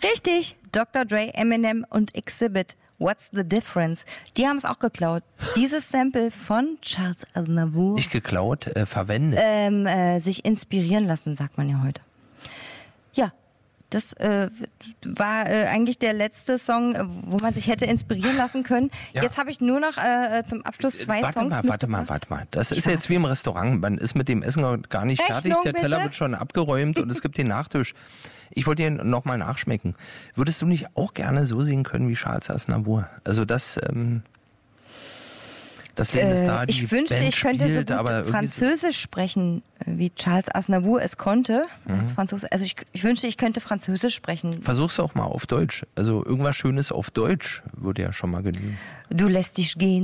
Richtig, Dr. Dre, Eminem und Exhibit. What's the difference? Die haben es auch geklaut. Dieses Sample von Charles Aznavour. Nicht geklaut, verwendet. Sich inspirieren lassen, sagt man ja heute. Ja, das war eigentlich der letzte Song, wo man sich hätte inspirieren lassen können. Ja. Jetzt habe ich nur noch zum Abschluss zwei Songs Warte mal. Das ist jetzt wie im Restaurant. Man ist mit dem Essen gar nicht fertig. Der Teller wird schon abgeräumt und es gibt den Nachtisch. Ich wollte dir nochmal nachschmecken. Würdest du nicht auch gerne so singen können wie Charles Aznavour? Also das Leben ist da, die ich wünschte, Band ich könnte spielt, so gut Französisch sprechen, wie Charles Aznavour es konnte. Als Franzose. Also ich wünschte, ich könnte Französisch sprechen. Versuch's auch mal auf Deutsch. Also irgendwas Schönes auf Deutsch würde ja schon mal genügen. Du lässt dich gehen.